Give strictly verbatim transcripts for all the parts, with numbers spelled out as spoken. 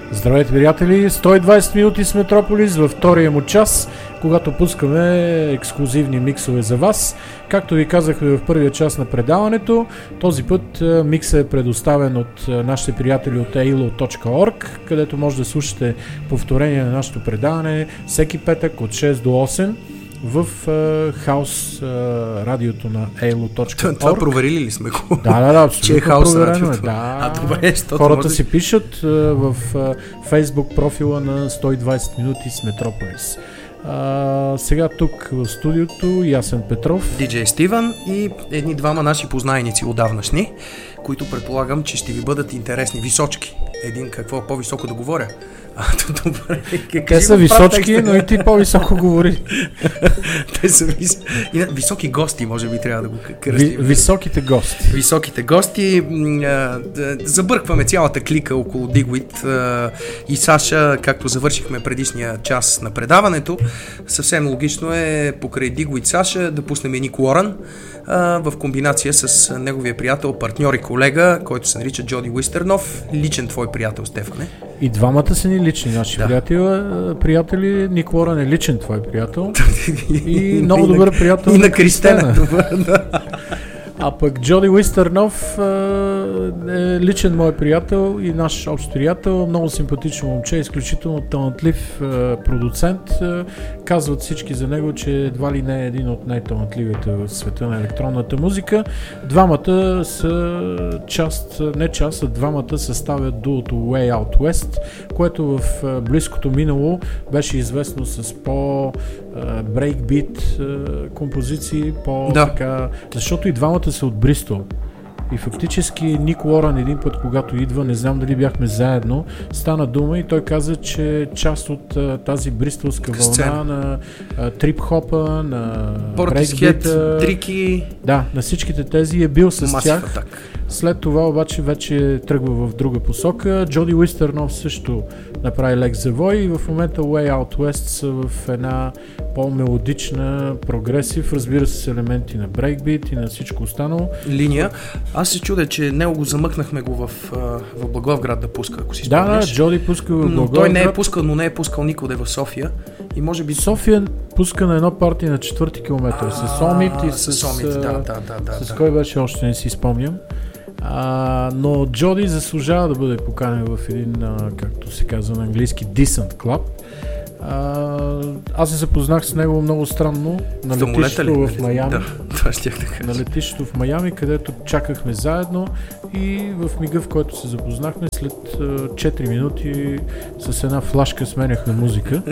Здравейте, приятели! сто и двайсет минути с Метрополис във втория му час, когато пускаме ексклюзивни миксове за вас. Както ви казахме в първия час на предаването, този път миксът е предоставен от нашите приятели от ей ел о точка орг, където може да слушате повторение на нашето предаване всеки петък от шест до осем в uh, хаус uh, радиото на ей ел о точка орг. Това проверили ли сме го? Да, да, да, абсолютно че е хаус проверено. радиото. Да. А, добре, хората може... си пишат uh, в uh, Facebook профила на сто и двайсет минути с Метрополис. Uh, сега тук в студиото Ясен Петров, диджей Стивън и едни двама наши познайници отдавнашни, които предполагам, че ще ви бъдат интересни. Височки. Един какво по-високо да говоря? А, добре. Те са височки, но и ти по-високо говори. Те са вис... и, високи гости, може би трябва да го кръстим. Ви, високите гости. Високите гости. Забъркваме цялата клика около Digwit и Саша, както завършихме предишния час на предаването. Съвсем логично е покрай Digwit Саша да пуснем и Ник Уорън в комбинация с неговия приятел, партньор и колега, който се нарича Джоди Уистърнов. Личен твой приятел, Стефане. И двамата са ни лични наши да. приятели. приятели. Ник Уорън е личен твой приятел. И много добър приятел и на Кристена. Добър, да. А пък Джоди Уистърнов е личен мой приятел и наш общ приятел, много симпатично момче, изключително талантлив продуцент. Казват всички за него, че едва ли не е един от най-талантливите в света на електронната музика. Двамата са част, не част, а двамата съставят дуото Way Out West, което в близкото минало беше известно с по брейкбит композиции, по да. така, защото и двамата са от Бристол. И фактически Ник Уорън един път, когато идва, не знам дали бяхме заедно, стана дума и той каза, че част от а, тази бристолска вълна сцена на а, трип-хопа, на брейкбита, трики, да, на всичките тези е бил с Massive тях. Attack. След това обаче вече тръгва в друга посока. Джоди Уистърнов също направи лек завой и в момента Way Out West са в една по-мелодична прогресив, разбира се, с елементи на брейкбит и на всичко останало. Линия. Аз се чудя, че него го замъкнахме го в, в Благоевград да пуска, ако си спомняш. Да, да, Джоди пуска в Благоевград. Но той не е пускал, но не е пускал никъде в София. И може би... София пуска на едно парти на четвърти километър с Сомит и с... с Сомит, да, да, да, да. С да. кой беше, още не си спомням. А, но Джоди заслужава да бъде поканен в един, а, както се казва на английски, decent club. А, аз се запознах с него много странно на летището в Майами. Да, това ще да кажа. На летището в Майами, където чакахме заедно и в мига, в който се запознахме, след а, четири минути с една флашка сменяхме музика.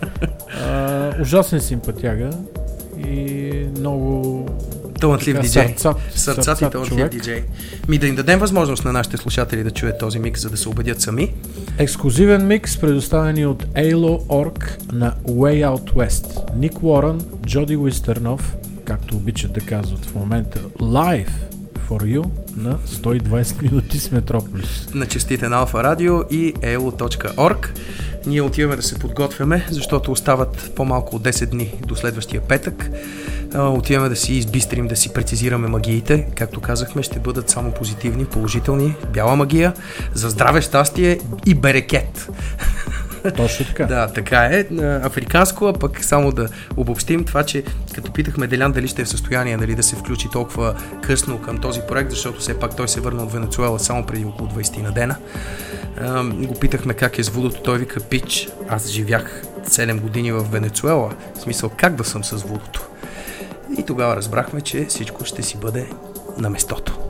А, ужасен симпатяга и много... талантлив диджей. Сърцат, Сърцат и талантлив диджей. Ми да им дадем възможност на нашите слушатели да чуят този микс, за да се убедят сами. Ексклюзивен микс, предоставени от ей ел о точка орг на Way Out West. Ник Уорън, Джоди Уистърнов, както обичат да казват в момента, live for you на сто и двайсет минути с Метрополис. На честите на Алфа Радио и ей ел о точка орг. Ние отиваме да се подготвяме, защото остават по-малко от десет дни до следващия петък. Отиваме да си избистрим, да си прецизираме магиите. Както казахме, ще бъдат само позитивни, положителни, бяла магия, за здраве, щастие и берекет. Точно така. Да, така е. Африканско, а пък само да обобщим това, че като питахме Делян дали ще е в състояние дали да се включи толкова късно към този проект, защото все пак той се върна от Венецуела само преди около двайсет на дена. Го питахме как е с водото, той вика: пич, аз живях седем години в Венецуела, в смисъл как да съм с водото. И тогава разбрахме, че всичко ще си бъде на местото.